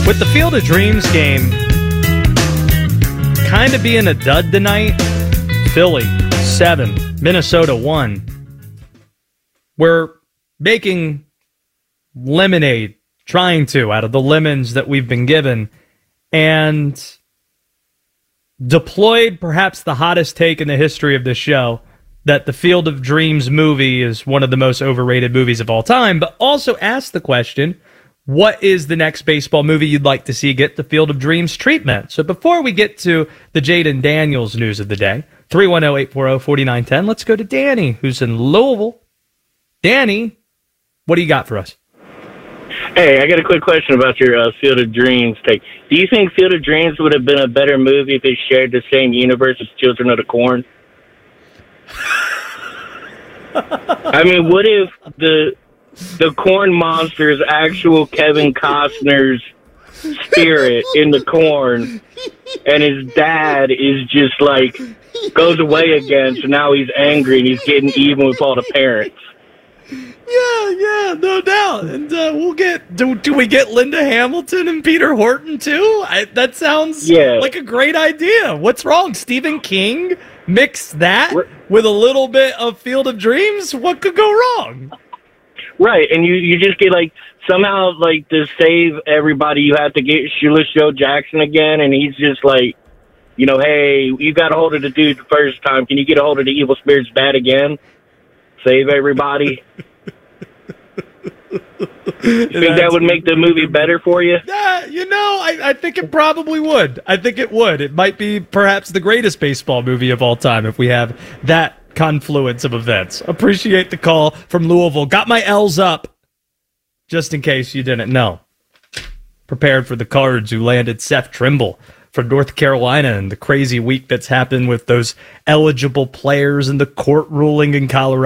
With the Field of Dreams game kind of being a dud tonight, Philly 7, Minnesota 1. We're making lemonade, trying to, out of the lemons that we've been given, and deployed perhaps the hottest take in the history of this show, that the Field of Dreams movie is one of the most overrated movies of all time, but also asked the question, what is the next baseball movie you'd like to see get the Field of Dreams treatment? So before we get to the Jaden Daniels news of the day, 310-840-4910, let's go to Danny, who's in Louisville. Danny, what do you got for us? Hey, I got a quick question about your Field of Dreams take. Do you think Field of Dreams would have been a better movie if it shared the same universe as Children of the Corn? I mean, what if the corn monster is actual Kevin Costner's spirit in the corn, and his dad is just like, goes away again, so now he's angry and he's getting even with all the parents? Yeah, no doubt. And we'll get, do we get Linda Hamilton and Peter Horton too? That sounds like a great idea. What's wrong? Stephen King? Mix that with a little bit of Field of Dreams? What could go wrong? Right, and you just get, like, somehow, like, to save everybody, you have to get Shoeless Joe Jackson again, and he's just like, you know, hey, you got a hold of the dude the first time. Can you get a hold of the evil spirit's bat again? Save everybody. You think that would make the movie better for you? Yeah, I think it probably would. I think it would. It might be perhaps the greatest baseball movie of all time if we have that confluence of events. Appreciate the call from Louisville. Got my L's up, just in case you didn't know. Prepared for the Cards, who landed Seth Trimble from North Carolina, and the crazy week that's happened with those eligible players and the court ruling in Colorado.